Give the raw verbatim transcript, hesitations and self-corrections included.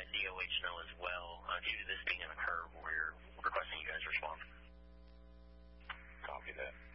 let D O H know as well. Uh, due to this being an occur, we're requesting you guys respond. Copy that.